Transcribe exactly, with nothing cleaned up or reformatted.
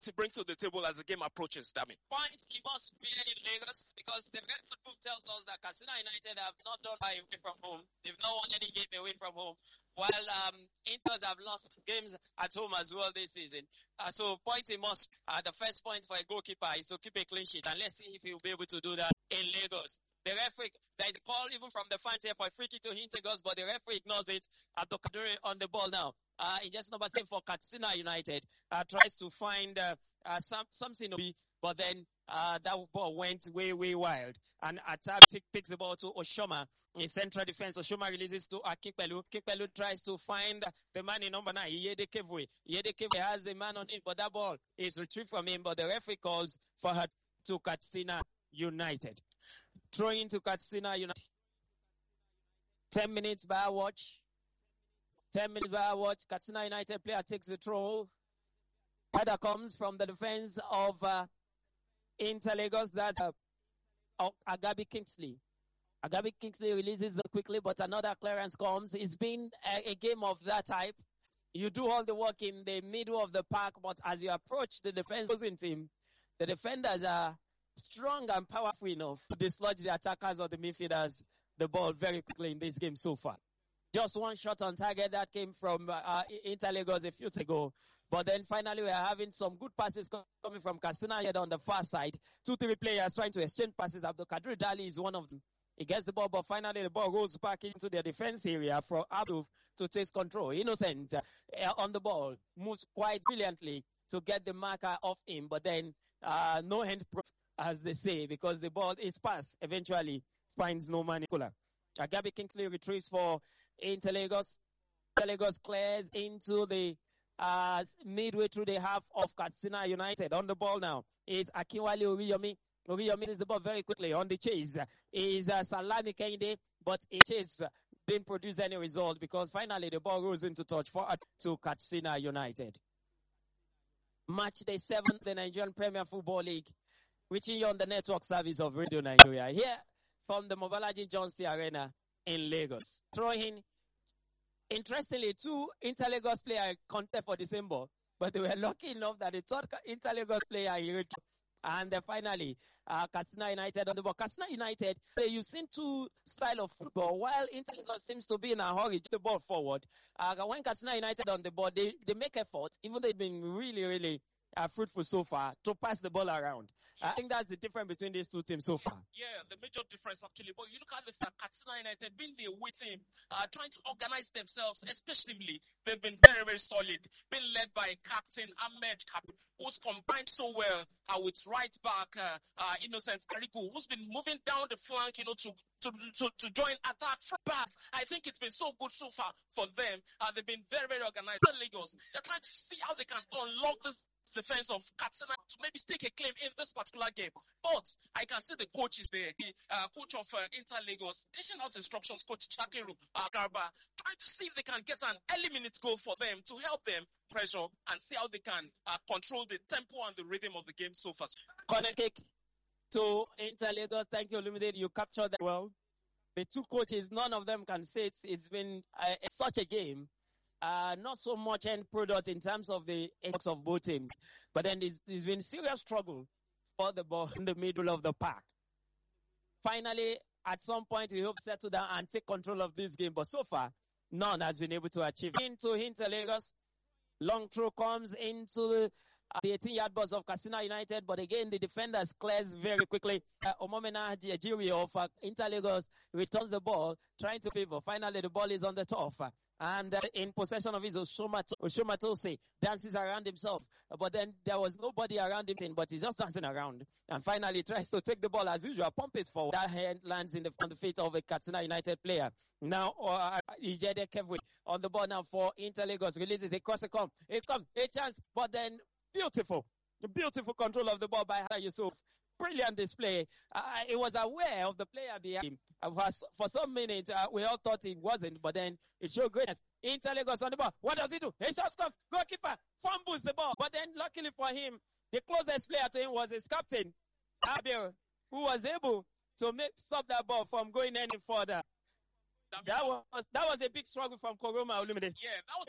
to bring to the table as the game approaches, Dami? Point he must be in Lagos because the record book tells us that Katsina United have not done away from home. They've not won any game away from home, while um, Inters have lost games at home as well this season. Uh, so point he must, uh, the first point for a goalkeeper is to keep a clean sheet, and let's see if he'll be able to do that in Lagos. The referee, there is a call even from the fans here for a free kick to Lagos, but the referee ignores it. Abdul Kadri on the ball now. Uh, in just number seven for Katsina United, uh, tries to find uh, uh, some something to be, but then uh, that ball went way, way wild. And Atab picks the ball to Oshoma in central defense. Oshoma releases to Akipelu. Akipelu tries to find the man in number nine, Yede Kevwe. Yede Kevwe has a man on him, but that ball is retrieved from him, but the referee calls for her to Katsina United. Throwing to Katsina United. Ten minutes by watch. Ten minutes by watch. Katsina United player takes the throw. Header comes from the defense of uh, Inter Lagos. That's uh, Agabi Kingsley. Agabi Kingsley releases it quickly, but another clearance comes. It's been a, a game of that type. You do all the work in the middle of the park, but as you approach the defensive team, the defenders are strong and powerful enough to dislodge the attackers or the midfielders the ball very quickly in this game so far. Just one shot on target that came from uh, Inter Lagos a few days ago. But then finally we are having some good passes coming from Katsina United on the far side. Two, three players trying to exchange passes. Abdul Kadri Dali is one of them. He gets the ball, but finally the ball rolls back into the defense area for Abdul to take control. Innocent uh, on the ball, moves quite brilliantly to get the marker off him. But then uh, no hand, as they say, because the ball is passed. Eventually finds no man. Agabi Kingsley retrieves for Inter Lagos. Inter Lagos clears into the uh, midway through the half of Katsina United. On the ball now is Akinwale Oriyomi. Oriyomi is the ball very quickly on the chase. Is uh, Salami Kende, but a chase didn't produce any result because finally the ball rolls into touch for to Katsina United. Match day seven, the Nigerian Premier Football League, reaching you on the network service of Radio Nigeria. Here from the Mobalaji Johnson Arena in Lagos. Throwing, interestingly, two Inter Lagos players contest for the same ball, but they were lucky enough that the third Inter Lagos player he retrieved. And then finally, uh, Katsina United on the ball. Katsina United, uh, you've seen two style of football. While Inter Lagos seems to be in a hurry to the ball forward, uh, when Katsina United on the ball, they, they make effort, even though they've been really, really uh, fruitful so far, to pass the ball around. Yeah. I think that's the difference between these two teams so far. Yeah, the major difference actually. But you look at the fact Katsina United being the away team, uh, trying to organize themselves, especially they've been very, very solid. Being led by Captain Ahmed Kap, who's combined so well uh, with right back uh, uh, Innocent Ariku, who's been moving down the flank, you know, to to to, to join attack back. I think it's been so good so far for them. Uh, they've been very, very organized. The Lagos, they're trying to see how they can unlock this defense of Katsina to maybe stake a claim in this particular game. But I can see the coach is there, the uh, coach of uh, Inter Lagos, dishing out instructions, Coach Chakiru uh, Garba, trying to see if they can get an early minute goal for them to help them pressure and see how they can uh, control the tempo and the rhythm of the game so far. Corner kick to Inter Lagos. Thank you, Olumide. You captured that well. The two coaches, none of them can say it's, it's been uh, such a game. Uh, not so much end product in terms of the efforts of both teams, but then there's, there's been serious struggle for the ball in the middle of the park. Finally, at some point, we hope to settle down and take control of this game, but so far, none has been able to achieve. Into Inter Lagos, long throw comes into the uh, the eighteen-yard box of Katsina United, but again, the defenders clears very quickly. Uh, Omomena Jiri of uh, Inter Lagos returns the ball, trying to favor. Finally, the ball is on the top. Uh, And uh, in possession of his Oshomatose dances around himself. But then there was nobody around him, but he's just dancing around. And finally tries to take the ball as usual, pump it forward. That hand lands in the, on the feet of a Katsina United player. Now, uh, Ijede Kevwe on the ball now for Inter Lagos. Releases a cross, it comes, it comes, a chance, but then beautiful, beautiful control of the ball by Yusuf. Brilliant display. Uh, he was aware of the player behind him. Uh, for, for some minutes, uh, we all thought he wasn't, but then it showed greatness. Inter Lagos on the ball. What does he do? He shot comes. Goalkeeper fumbles the ball. But then, luckily for him, the closest player to him was his captain, Abel, who was able to make, stop that ball from going any further. That was that was a big struggle from Koroma Olumide. Yeah, that was